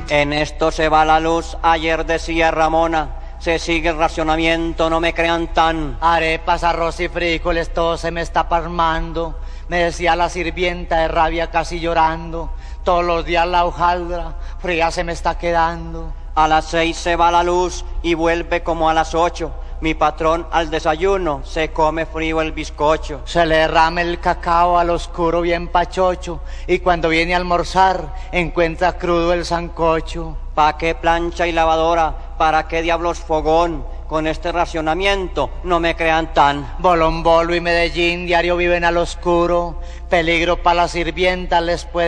En esto se va la luz, ayer decía Ramona, se sigue el racionamiento, no me crean tan. Arepas, arroz y frijoles, todo se me está pasmando. Me decía la sirvienta de rabia casi llorando. Todos los días la hojaldra fría se me está quedando. A las 6 se va la luz y vuelve como a las 8. Mi patrón al desayuno se come frío el bizcocho. Se le derrama el cacao al oscuro bien pachocho. Y cuando viene a almorzar encuentra crudo el sancocho. ¿Pa' qué plancha y lavadora? ¿Para qué diablos fogón? Con este racionamiento no me crean tan. Bolombolo y Medellín diario viven al oscuro. Peligro para las sirvientas les puede